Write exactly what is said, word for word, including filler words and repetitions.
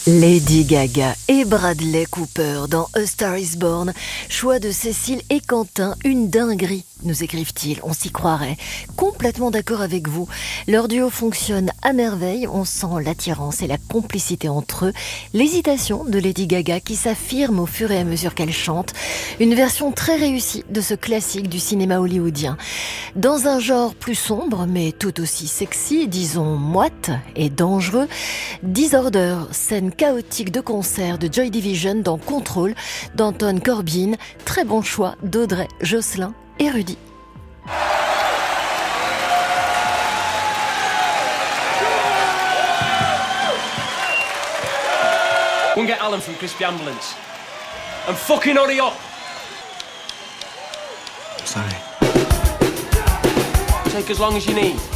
Lady Gaga et Bradley Cooper dans A Star Is Born. Choix de Cécile et Quentin, une dinguerie, nous écrivent-ils, on s'y croirait. Complètement d'accord avec vous. Leur duo fonctionne à merveille, on sent l'attirance et la complicité entre eux. L'hésitation de Lady Gaga qui s'affirme au fur et à mesure qu'elle chante. Une version très réussie de ce classique du cinéma hollywoodien. Dans un genre plus sombre, mais tout aussi sexy, disons moite et dangereux, Disorder, scène chaotique de concert de Joy Division dans Control d'Anton Corbijn. Très bon choix d'Audrey, Jocelyn et Rudy. Go and get Alan from Crispy Ambulance. And fucking hurry up! Sorry. Take as long as you need.